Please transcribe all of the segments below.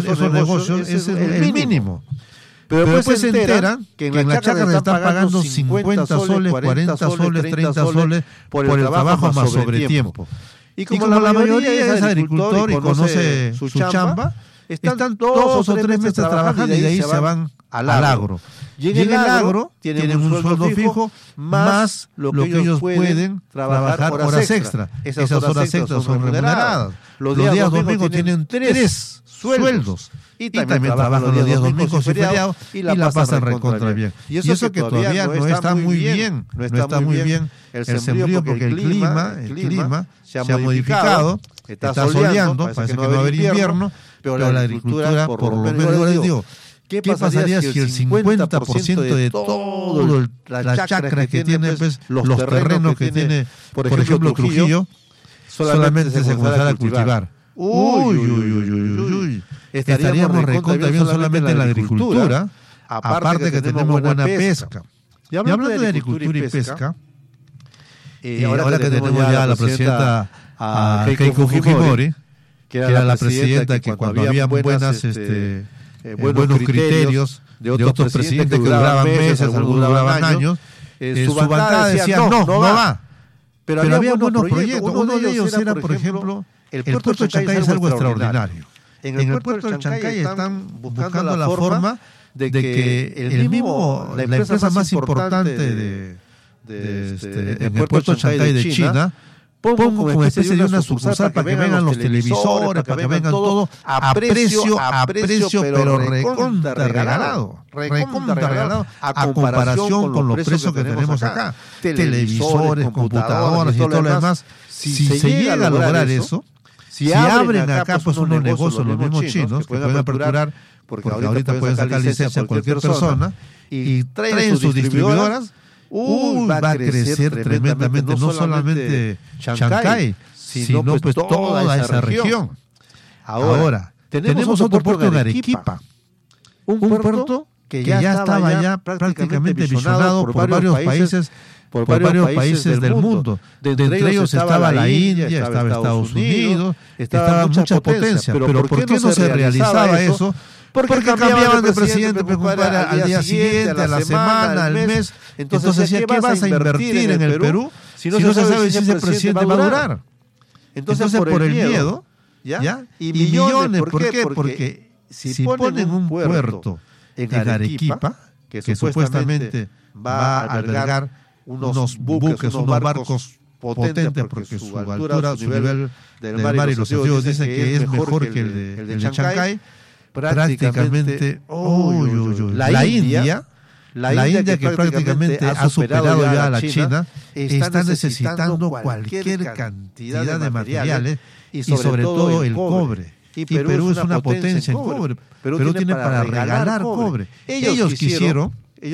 esos negocios es el mínimo. Pero después se enteran que en la chacra le están pagando 50 soles, 40 soles, 30 soles por el trabajo más sobre tiempo. Y como la mayoría es agricultor y conoce su chamba, están 2 o 3 meses trabajando y de ahí se van al agro. Llega el agro, tienen un sueldo fijo, más lo que ellos pueden trabajar horas extra. Esas horas extras son remuneradas. Los días domingos tienen 3 sueldos. Y también trabajan los días domingos y feriados y la pasan recontra bien. Y eso que todavía no está muy bien. No está muy bien el sembrío porque el clima se ha modificado. Está soleando, parece que no va a haber invierno, pero la agricultura, por lo menos, yo les digo, ¿qué pasaría si el 50% de toda la chacra que tiene, pues, los terrenos que tiene, por ejemplo, Trujillo, solamente se comenzara a cultivar? Uy. Estaríamos recontra bien solamente en la agricultura, aparte que tenemos buena pesca. Y hablando de agricultura y pesca, ahora que tenemos ya a la presidenta Keiko Fujimori, que era la presidenta que cuando había buenos criterios de otros presidentes que duraban meses, algunos duraban años, su bancada decía no va. Pero había buenos proyectos. Uno de ellos era, por ejemplo, el puerto de Chancay es algo extraordinario. En el puerto de Chancay están buscando la forma de que la empresa más importante en el puerto de Chancay de China ponga como especie de una sucursal para que vengan los televisores, para que vengan todo a precio, pero recontra regalado, a comparación con los precios que tenemos acá. Televisores, computadoras y todo lo demás. Si se llega a lograr eso, si abren acá pues unos negocios los mismos chinos, que pueden aperturar, porque ahorita pueden sacar licencia a cualquier persona, y traen sus distribuidoras, va a crecer tremendamente, no solamente Chancay, sino pues toda esa región. Ahora, tenemos otro puerto en Arequipa, un puerto que ya estaba prácticamente visionado por varios países del mundo. De entre ellos estaba la India, estaba Estados Unidos, estaba muchas potencias. Pero ¿por qué no se realizaba eso? Porque cambiaban de presidente al día siguiente, a la semana, al mes. Entonces decía, ¿qué vas a invertir en el Perú si no se sabe si ese presidente va a durar? Entonces por el miedo, ¿ya? Y millones, ¿por qué? Porque si ponen un puerto en Arequipa, que supuestamente va a albergar unos buques, unos barcos potentes, porque su altura, su nivel del mar y los científicos dicen que es mejor que el de Chancay, prácticamente, la India que prácticamente ha superado ya a la China, está necesitando cualquier cantidad de materiales y sobre todo el cobre. Y Perú es una potencia en cobre. Perú tiene para regalar cobre. Ellos quisieron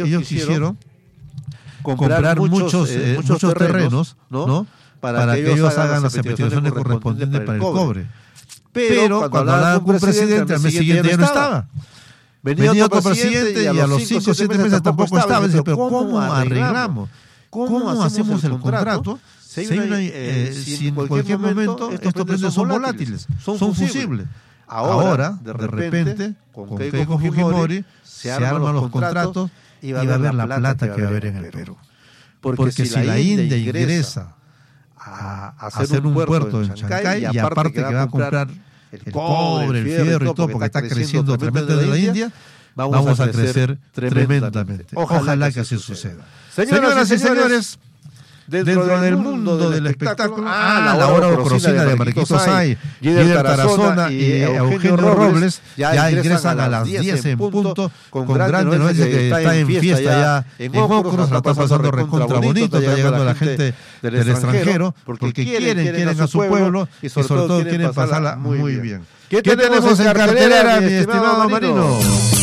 comprar muchos terrenos, ¿no? Para que ellos hagan las investigaciones correspondientes para el cobre. Pero cuando hablaban con un presidente, al mes siguiente ya no estaba. Venía otro presidente y a los 5 o 7 meses tampoco estaba. Dice, pero ¿cómo arreglamos? ¿Cómo hacemos el contrato? Si en cualquier momento estos precios son volátiles, son fusibles. Ahora, de repente, con Keiko Fujimori, se arman los contratos y va a haber la plata que va a haber en el Perú. Porque si la India ingresa a hacer un puerto en Chancay, y aparte que va a comprar el cobre, el fierro y todo, porque está creciendo tremendamente de la India, vamos a crecer tremendamente. Ojalá que así suceda. Señoras y señores, dentro del mundo del espectáculo, la hora conocida de Marquito Say, Guider Tarazona y Eugenio Robles ya ingresan a las 10 en punto, con grandes noticias que está en fiesta ya en Ocros, la está pasando recontra bonito, está llegando la gente del extranjero, porque quieren a su pueblo y sobre todo quieren pasarla muy bien. ¿Qué tenemos en cartelera, mi estimado Marino?